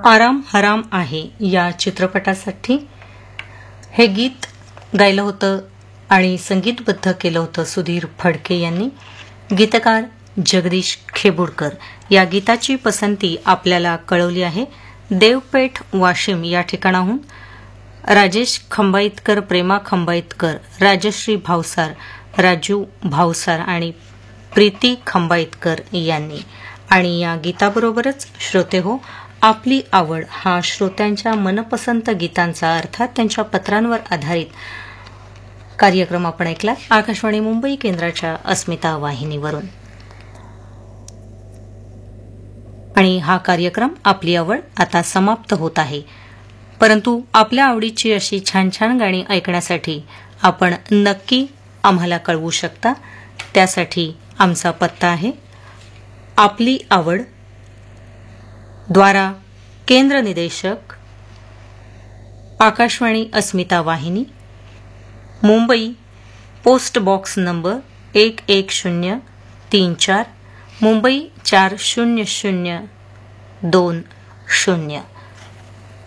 आराम हराम आहे या चित्रपटासाठी हे गीत गायलं होतं आणि संगीतबद्ध केलं होतं सुधीर फडके यांनी. गीतकार जगदीश खेबुडकर. या गीताची पसंती आपल्याला कळवली आहे देवपेठ वाशिम या ठिकाणाहून राजेश खंबाईतकर, प्रेमा खंबाईतकर, राजश्री भावसार, राजू भावसार आणि प्रीती खंबाईतकर यांनी. आणि या गीताबरोबरच श्रोते हो, आपली आवड हा श्रोत्यांच्या मनपसंत गीतांचा अर्थात त्यांच्या पत्रांवर आधारित कार्यक्रम आपण ऐकला आकाशवाणी मुंबई केंद्राच्या अस्मिता वाहिनीवरून. आणि हा कार्यक्रम आपली आवड आता समाप्त होत आहे. परंतु आपल्या आवडीची अशी छान छान गाणी ऐकण्यासाठी आपण नक्की आम्हाला कळवू शकता. त्यासाठी आमचा पत्ता आहे आपली आवड, द्वारा केंद्र निदेशक आकाशवाणी अस्मिता वाहिनी, Mumbai, post box number 11034, Mumbai 400200.